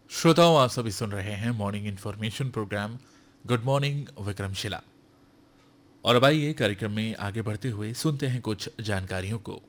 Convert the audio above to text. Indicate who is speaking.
Speaker 1: श्रोताओं, आप सभी सुन रहे हैं morning information programme good morning Vikramshila. और अब आइए कार्यक्रम में आगे बढ़ते हुए सुनते हैं कुछ जानकारियों को।